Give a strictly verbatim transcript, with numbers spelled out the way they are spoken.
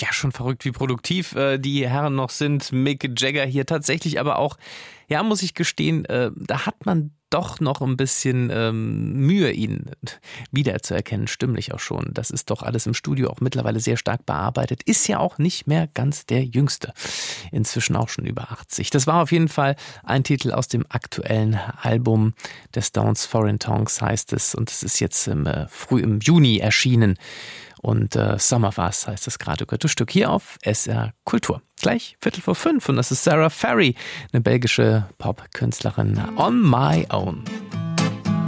Ja, schon verrückt, wie produktiv äh, die Herren noch sind. Mick Jagger hier tatsächlich, aber auch, ja, muss ich gestehen, äh, da hat man doch noch ein bisschen ähm, Mühe, ihn wiederzuerkennen, stimmlich auch schon. Das ist doch alles im Studio auch mittlerweile sehr stark bearbeitet. Ist ja auch nicht mehr ganz der Jüngste. Inzwischen auch schon über achtzig. Das war auf jeden Fall ein Titel aus dem aktuellen Album der Stones, Foreign Tongues heißt es. Und es ist jetzt im, äh, früh im Juni erschienen. Und äh, Some of Us heißt das gerade gehörte Stück hier auf S R Kultur. Gleich Viertel vor fünf und das ist Sarah Ferry, eine belgische Popkünstlerin on my own.